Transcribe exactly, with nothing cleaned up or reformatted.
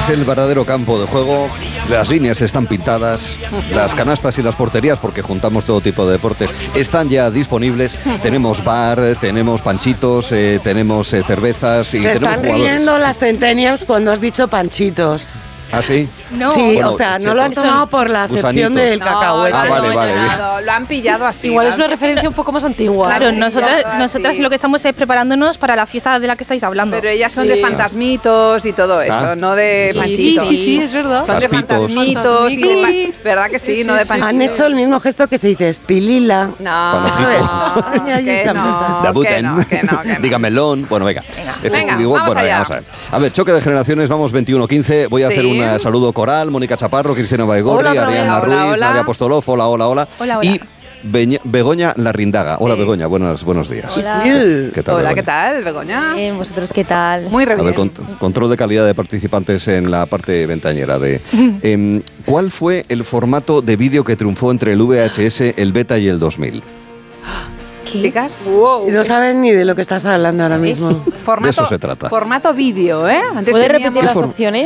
es el verdadero campo de juego. Las líneas están pintadas, las canastas y las porterías, porque juntamos todo tipo de deportes, están ya disponibles. Tenemos bar, tenemos panchitos, eh, tenemos eh, cervezas y Se tenemos están jugadores. riendo las centennials cuando has dicho panchitos. ¿Ah, sí? No. Sí, Bueno, o sea, cheto. no lo han tomado por la acepción Gusanitos. del No, cacahuete. Ah, no, vale, no, vale, no, lo han pillado así. Igual lo es han una referencia un poco más antigua. Claro, Claro, Sí, nosotras, ya, nosotras sí. lo que estamos es preparándonos para la fiesta de la que estáis hablando. Pero ellas son Sí. de fantasmitos y todo eso, Ah. no de Sí, panchitos. Sí, sí, sí, es verdad. Son de Caspitos. fantasmitos y de Sí. pa- ¿verdad que sí? No de panchitos. Han hecho el mismo gesto que se dice espilila. No, Panojito. no, Ay, ay, que esa no, puesta. Debuten. que no, que no, que no. Dígamelón. Bueno, venga. Efe- Venga, digo, vamos bueno, venga, allá. vamos a ver. A ver, choque de generaciones, vamos veintiuno quince. Voy a Sí. hacer un eh, saludo coral. Mónica Chaparro, Cristina Baigorri, Hola, otra Ariana vez. Ruiz, Hola, hola. Nadia Apostolov. Hola, hola, hola. Hola, hola. Y Beña- Begoña Larrindaga. Hola, Es. Begoña. Buenos, buenos días. Hola. ¿Qué tal, Hola, Begoña? ¿qué tal, Begoña? Bien, ¿vosotros qué tal? Muy re A ver, bien. cont- control de calidad de participantes en la parte ventañera de... Em, ¿Cuál fue el formato de vídeo que triunfó entre el V H S, el Beta y el dos mil? ¿Qué? Chicas, Wow. Y no saben ni de lo que estás hablando ahora mismo. formato, eso se trata. Formato vídeo, ¿eh? Antes ¿Puedes teníamos- repetir las for- opciones?